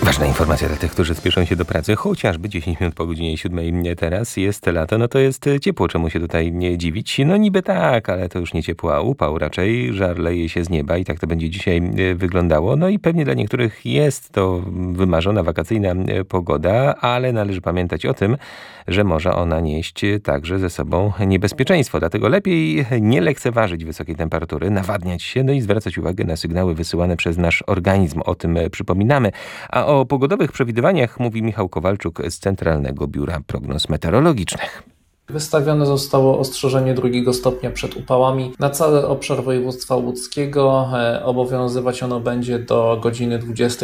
Ważna informacja dla tych, którzy spieszą się do pracy, chociażby 10 minut po godzinie 7 teraz jest lato, no to jest ciepło, czemu się tutaj nie dziwić? No niby tak, ale to już nie ciepło, a upał raczej, żar leje się z nieba i tak to będzie dzisiaj wyglądało. No i pewnie dla niektórych jest to wymarzona wakacyjna pogoda, ale należy pamiętać o tym, że może ona nieść także ze sobą niebezpieczeństwo. Dlatego lepiej nie lekceważyć wysokiej temperatury, nawadniać się, no i zwracać uwagę na sygnały wysyłane przez nasz organizm. O tym przypominamy. A o pogodowych przewidywaniach mówi Michał Kowalczuk z Centralnego Biura Prognoz Meteorologicznych. Wystawione zostało ostrzeżenie 2 stopnia przed upałami na cały obszar województwa łódzkiego. Obowiązywać ono będzie do godziny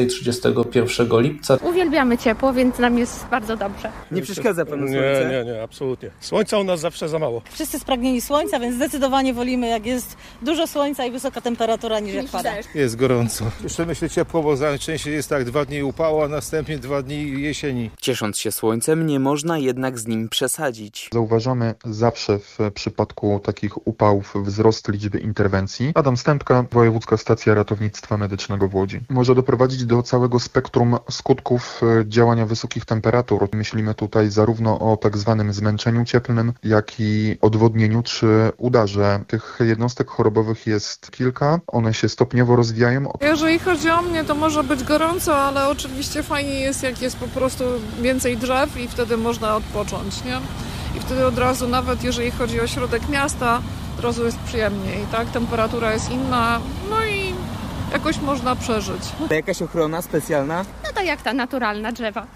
20:31 lipca. Uwielbiamy ciepło, więc nam jest bardzo dobrze. Nie przeszkadza panu słońce? Nie, absolutnie. Słońca u nas zawsze za mało. Wszyscy spragnieni słońca, więc zdecydowanie wolimy, jak jest dużo słońca i wysoka temperatura, niż jak pada. Jest gorąco. Jeszcze myślę ciepło, bo najczęściej jest tak 2 dni upało, a następnie 2 dni jesieni. Ciesząc się słońcem, nie można jednak z nim przesadzić. Zauważamy zawsze w przypadku takich upałów wzrost liczby interwencji. Adam Stępka, Wojewódzka Stacja Ratownictwa Medycznego w Łodzi. Może doprowadzić do całego spektrum skutków działania wysokich temperatur. Myślimy tutaj zarówno o tak zwanym zmęczeniu cieplnym, jak i odwodnieniu czy udarze. Tych jednostek chorobowych jest kilka, one się stopniowo rozwijają. Jeżeli chodzi o mnie, to może być gorąco, ale oczywiście fajnie jest, jak jest po prostu więcej drzew i wtedy można odpocząć, nie? I wtedy od razu, nawet jeżeli chodzi o środek miasta, od razu jest przyjemniej, tak? Temperatura jest inna, no i jakoś można przeżyć. To jakaś ochrona specjalna? No to jak ta naturalna drzewa.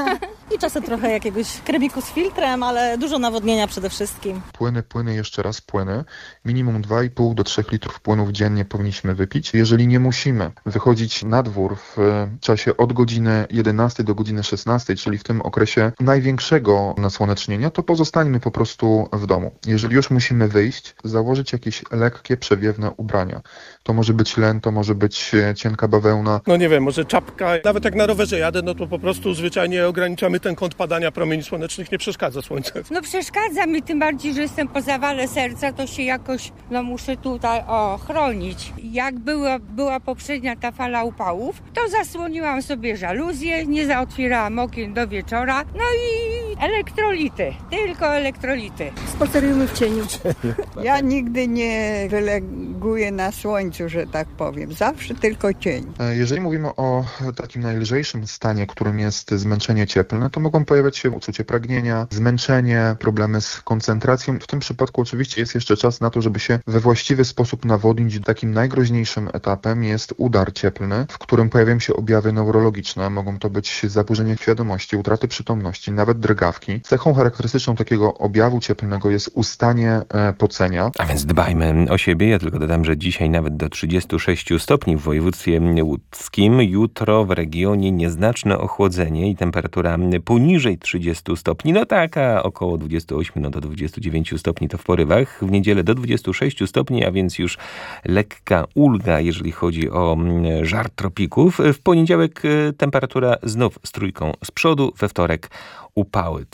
I czasem trochę jakiegoś kremiku z filtrem, ale dużo nawodnienia przede wszystkim. Płyny, jeszcze raz płyny. Minimum 2,5 do 3 litrów płynów dziennie powinniśmy wypić. Jeżeli nie musimy wychodzić na dwór w czasie od godziny 11 do godziny 16, czyli w tym okresie największego nasłonecznienia, to pozostańmy po prostu w domu. Jeżeli już musimy wyjść, założyć jakieś lekkie, przewiewne ubrania. To może być len, to może być cienka bawełna. No nie wiem, może czapka. Nawet jak na rowerze jadę, no to po prostu zwyczajnie ograniczamy ten kąt padania promieni słonecznych, nie przeszkadza słońce. No przeszkadza mi, tym bardziej, że jestem po zawale serca, to się jakoś, muszę tutaj chronić. Jak była poprzednia ta fala upałów, to zasłoniłam sobie żaluzję, nie zaotwierałam okien do wieczora, no i elektrolity, tylko elektrolity. Spacerujemy w cieniu. Ja nigdy nie wyleguję na słońcu, że tak powiem. Zawsze tylko cień. Jeżeli mówimy o takim najlżejszym stanie, którym jest zmęczenie cieplne, to mogą pojawiać się uczucie pragnienia, zmęczenie, problemy z koncentracją. W tym przypadku oczywiście jest jeszcze czas na to, żeby się we właściwy sposób nawodnić. Takim najgroźniejszym etapem jest udar cieplny, w którym pojawiają się objawy neurologiczne. Mogą to być zaburzenia świadomości, utraty przytomności, nawet drgawki. Cechą charakterystyczną takiego objawu cieplnego jest ustanie pocenia. A więc dbajmy o siebie. Ja tylko dodam, że dzisiaj nawet do 36 stopni w województwie łódzkim. Jutro w regionie nieznaczne ochłodzenie i temperatura poniżej 30 stopni. No taka około 28 do 29 stopni to w porywach. W niedzielę do 26 stopni, a więc już lekka ulga, jeżeli chodzi o żar tropików. W poniedziałek temperatura znów z trójką z przodu. We wtorek upały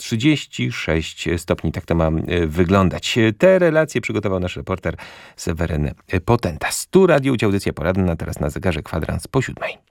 36 stopni. Tak to ma wyglądać. Te relacje przygotował nasz reporter Seweryn Potentas. Tu Radio Łódź, audycja poranna, teraz na zegarze 7:15.